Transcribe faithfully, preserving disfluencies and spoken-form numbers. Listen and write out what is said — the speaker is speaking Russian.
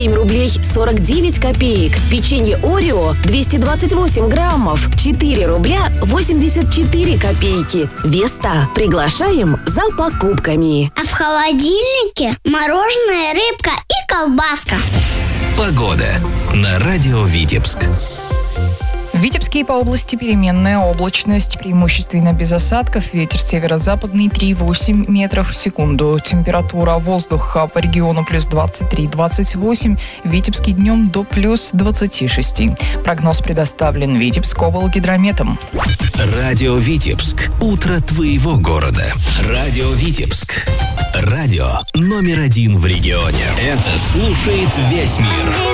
семь рублей сорок девять копеек. Печенье Орео двести двадцать восемь граммов. четыре рубля восемьдесят четыре копейки. Веста. Приглашаем за покупками. А в холодильнике мороженое, рыбка и колбаска. Погода на радио Витебск. В Витебске и по области переменная облачность, преимущественно без осадков, ветер северо-западный три восемь метров в секунду. Температура воздуха по региону плюс двадцать три двадцать восемь, в Витебске днем до плюс двадцать шесть. Прогноз предоставлен Витебск облгидрометом. Радио Витебск. Утро твоего города. Радио Витебск. Радио номер один в регионе. Это слушает весь мир.